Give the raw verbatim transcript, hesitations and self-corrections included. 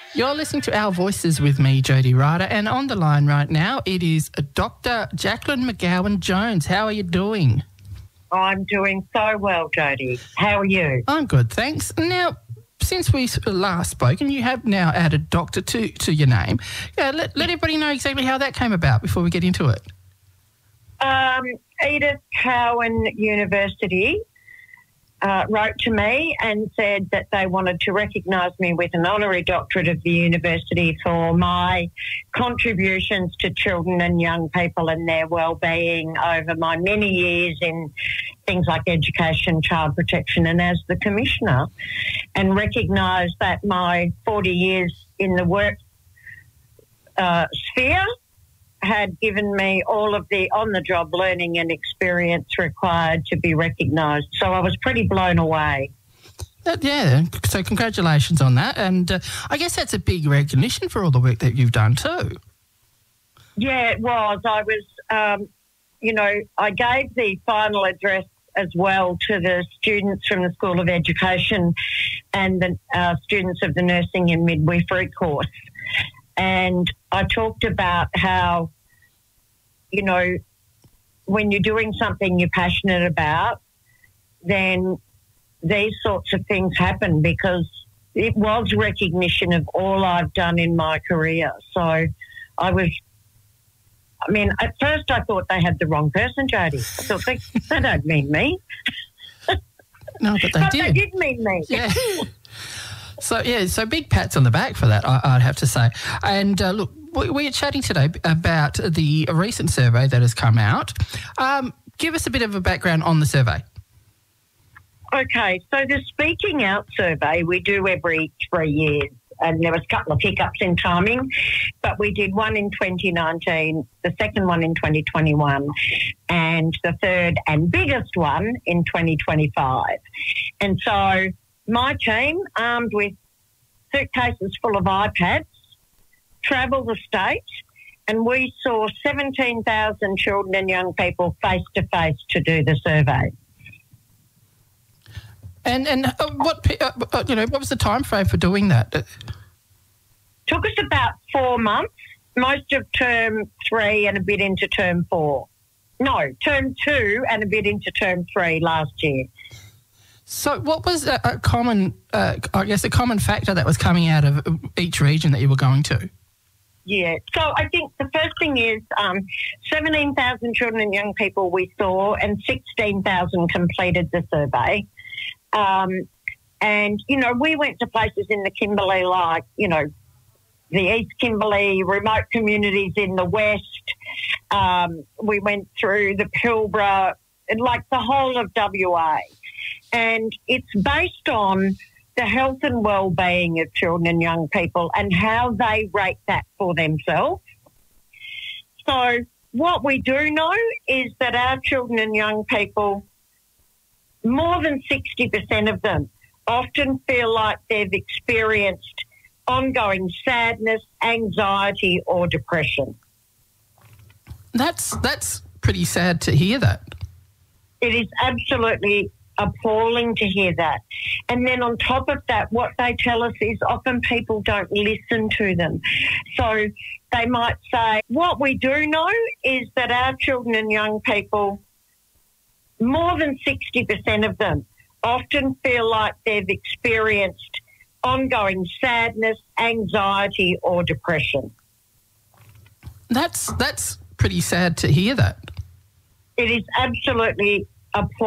You're listening to Our Voices with me, Jody Ryder, and on the line right now it is Doctor Jacqueline McGowan-Jones. How are you doing? I'm doing so well, Jody. How are you? I'm good, thanks. Now, since we last spoke, and you have now added doctor to, to your name, yeah, let, let everybody know exactly how that came about before we get into it. Um, Edith Cowan University uh, wrote to me and said that they wanted to recognise me with an honorary doctorate of the university for my contributions to children and young people and their well-being over my many years in things like education, child protection, and as the Commissioner, and recognise that my forty years in the work uh, sphere had given me all of the on-the-job learning and experience required to be recognised. So I was pretty blown away. Uh, yeah, so congratulations on that. And uh, I guess that's a big recognition for all the work that you've done too. Yeah, it was. I was, um, you know, I gave the final address as well to the students from the School of Education and the uh, students of the Nursing and Midwifery course. And I talked about how, you know, when you're doing something you're passionate about, then these sorts of things happen, because it was recognition of all I've done in my career. So I was, I mean, at first I thought they had the wrong person, Jody. I thought, they, they don't mean me. No, but they but did. they did mean me. Yeah. So, yeah, so big pats on the back for that, I, I'd have to say. And, uh, look, we, we're chatting today about the recent survey that has come out. Um, give us a bit of a background on the survey. Okay, so the Speaking Out survey we do every three years, and there was a couple of hiccups in timing, but we did one in twenty nineteen, the second one in twenty twenty-one, and the third and biggest one in twenty twenty-five. And so my team, armed with suitcases full of iPads, travelled the state, and we saw seventeen thousand children and young people face-to-face to do the survey. And and uh, what uh, you know, what was the time frame for doing that? Took us about four months, most of term three and a bit into term four. No, term two and a bit into term three last year. So what was a, a common, uh, I guess, a common factor that was coming out of each region that you were going to? Yeah, so I think the first thing is um, seventeen thousand children and young people we saw, and sixteen thousand completed the survey. Um, and, you know, we went to places in the Kimberley like, you know, the East Kimberley, remote communities in the West. Um, we went through the Pilbara, and like the whole of W A. And it's based on the health and well-being of children and young people and how they rate that for themselves. So what we do know is that our children and young people, more than sixty percent of them, often feel like they've experienced ongoing sadness, anxiety or depression. That's that's pretty sad to hear that. It is absolutely appalling to hear that. And then on top of that, what they tell us is often people don't listen to them. So they might say, what we do know is that our children and young people, more than sixty percent of them, often feel like they've experienced ongoing sadness, anxiety or depression. That's that's pretty sad to hear that. It is absolutely appalling.